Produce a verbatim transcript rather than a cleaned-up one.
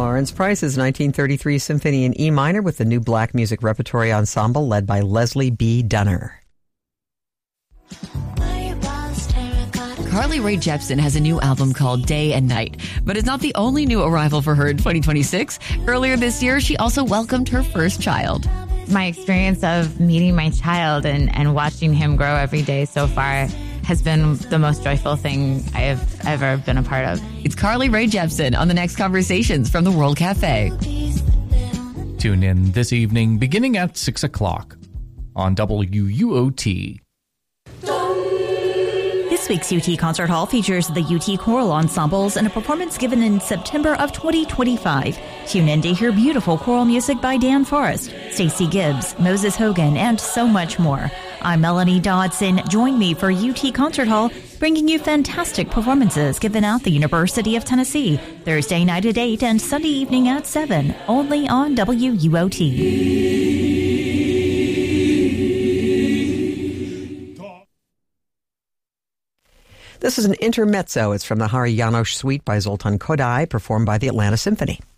Lawrence Price's nineteen thirty-three Symphony in E minor with the new Black Music Repertory Ensemble led by Leslie B. Dunner. Carly Rae Jepsen has a new album called Day and Night, but it's not the only new arrival for her in twenty twenty-six. Earlier this year, she also welcomed her first child. My experience of meeting my child and, and watching him grow every day so far has been the most joyful thing I have ever been a part of. It's Carly Rae Jepsen on the next Conversations from the World Cafe. Tune in this evening beginning at six o'clock on W U O T. This week's U T Concert Hall features the U T Choral Ensembles and a performance given in September of twenty twenty-five. Tune in to hear beautiful choral music by Dan Forrest, Stacey Gibbs, Moses Hogan, and so much more. I'm Melanie Dodson. Join me for U T Concert Hall, bringing you fantastic performances given at the University of Tennessee, Thursday night at eight and Sunday evening at seven, only on W U O T. This is an intermezzo. It's from the Hari Janos Suite by Zoltan Kodály, performed by the Atlanta Symphony.